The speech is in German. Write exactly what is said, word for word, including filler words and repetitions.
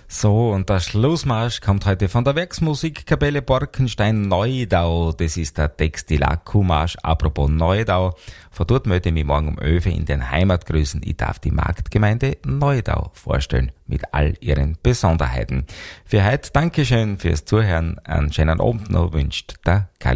So, und der Schlussmarsch kommt heute von der Werksmusikkapelle Borkenstein Neudau. Das ist der Textil-Akku-Marsch. Apropos Neudau, von dort möchte ich mich morgen um elf in den Heimatgrüßen. Ich darf die Marktgemeinde Neudau vorstellen, mit all ihren Besonderheiten. Für heute Dankeschön fürs Zuhören. Einen schönen Abend noch wünscht der Karl